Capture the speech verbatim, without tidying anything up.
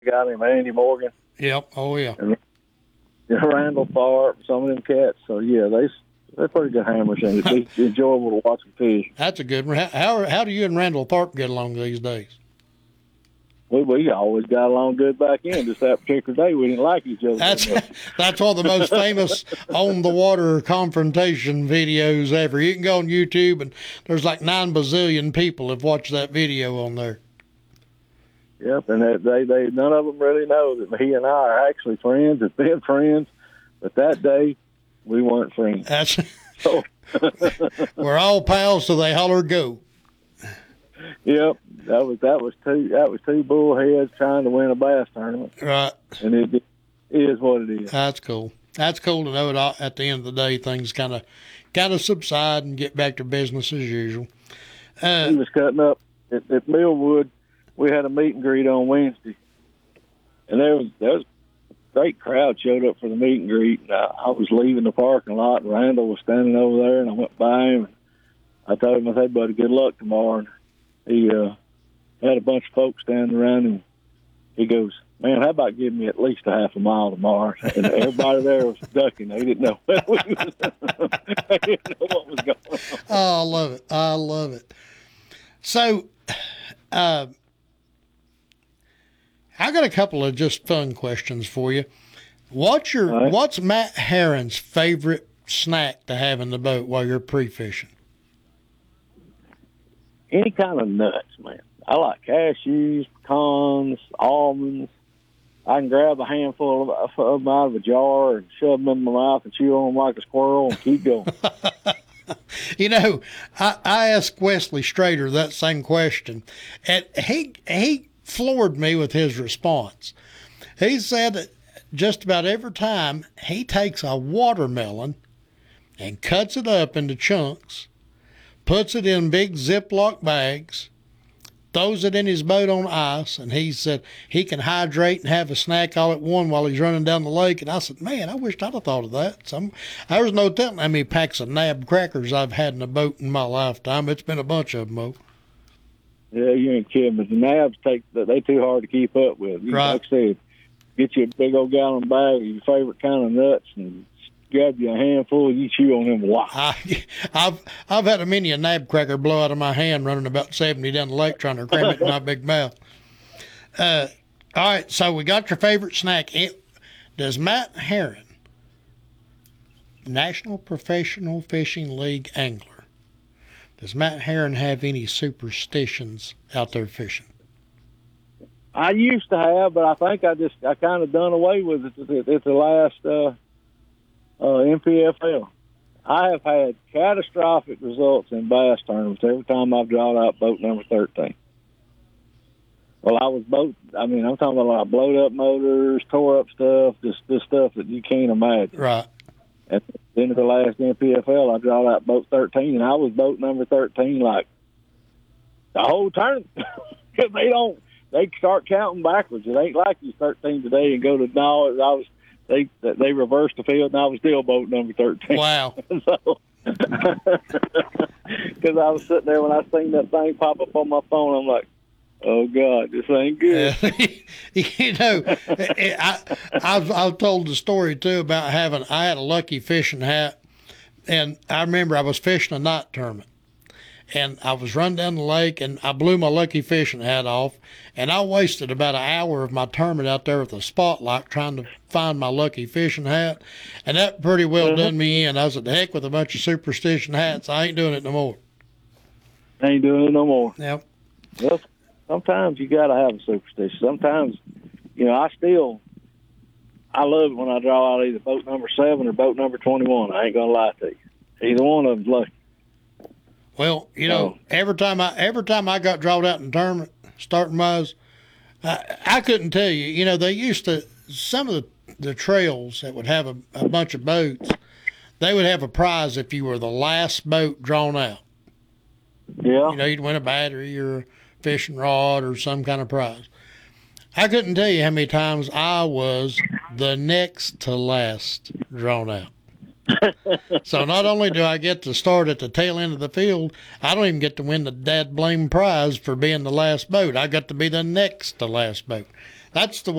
guy named Andy Morgan. Yep. Oh yeah. And Randall Tharp, some of them cats. So yeah, they they're pretty good hammers, and it's enjoyable to watch them fish. That's a good one. How, how how do you and Randall Tharp get along these days? We we always got along good back in. Just that particular day, we didn't like each other. That's that's one of the most famous on the water confrontation videos ever. You can go on YouTube, and there's like nine bazillion people have watched that video on there. Yep, and that, they they none of them really know that he and I are actually friends. Have been friends, but that day we weren't friends. That's so we're all pals, so they holler go. Yep, that was that was two that was two bullheads trying to win a bass tournament. Right, and it, it is what it is. That's cool. That's cool to know it all, at the end of the day, things kind of kind of subside and get back to business as usual. Uh, he was cutting up at, at Millwood. We had a meet and greet on Wednesday, and there was there was a great crowd showed up for the meet and greet. And I, I was leaving the parking lot, and Randall was standing over there, and I went by him. And I told him, I said, "Buddy, good luck tomorrow." And he uh, had a bunch of folks standing around him. He goes, "Man, how about giving me at least a half a mile tomorrow?" And everybody there was ducking. They didn't know. they didn't know what was going on. Oh, I love it. I love it. So, uh, I got a couple of just fun questions for you. What's your right. What's Matt Herron's favorite snack to have in the boat while you're pre-fishing? Any kind of nuts, man. I like cashews, pecans, almonds. I can grab a handful of, of them out of a jar and shove them in my mouth and chew on them like a squirrel and keep going. You know, I, I asked Wesley Strader that same question, and he he floored me with his response. He said that just about every time he takes a watermelon and cuts it up into chunks, puts it in big Ziploc bags, throws it in his boat on ice, and he said he can hydrate and have a snack all at one while he's running down the lake. And I said, man, I wished I'd have thought of that. Some, there was no telling how many packs of Nab crackers I've had in a boat in my lifetime. It's been a bunch of them, Mo. Yeah, you ain't kidding. But the Nabs, take, they too hard to keep up with. You, right. Like I said, get you a big old gallon bag of your favorite kind of nuts and grab you a handful and you chew on them. Wow. I, I've I've had a many a Nab cracker blow out of my hand running about seventy down the lake trying to cram it in my big mouth. Uh, all right, so we got your favorite snack. It, does Matt Herron, National Professional Fishing League angler, does Matt Herron have any superstitions out there fishing? I used to have, but I think I just I kind of done away with it at, at the last uh, uh, N P F L. I have had catastrophic results in bass tournaments every time I've drawn out boat number thirteen. Well, I was boat. I mean, I'm talking about like blowed up motors, tore up stuff, just this stuff that you can't imagine. Right. At the end of the last N P F L, I drawed out boat thirteen, and I was boat number thirteen like the whole tournament. Because they don't. They start counting backwards. It ain't like you thirteen today and go to no. I was they they reversed the field and I was still boat number thirteen. Wow. So because I was sitting there when I seen that thing pop up on my phone, I'm like, oh God, this ain't good. Uh, you know, I I've I've told the story too about having I had a lucky fishing hat, and I remember I was fishing a night tournament. And I was running down the lake, and I blew my lucky fishing hat off, and I wasted about an hour of my tournament out there with a spotlight trying to find my lucky fishing hat, and that pretty well uh-huh. done me in. I was at the heck with a bunch of superstition hats. I ain't doing it no more. Ain't doing it no more. Yep. Well, sometimes you got to have a superstition. Sometimes, you know, I still, I love it when I draw out either boat number seven or boat number twenty-one. I ain't going to lie to you. Either one of them's lucky. Well, you know, every time I every time I got drawn out in the tournament, starting wise, I, I couldn't tell you. You know, they used to some of the, the trails that would have a, a bunch of boats. They would have a prize if you were the last boat drawn out. Yeah. You know, you'd win a battery or a fishing rod or some kind of prize. I couldn't tell you how many times I was the next to last drawn out. So not only do I get to start at the tail end of the field, I don't even get to win the dad blame prize for being the last boat. I got to be the next to last boat. That's the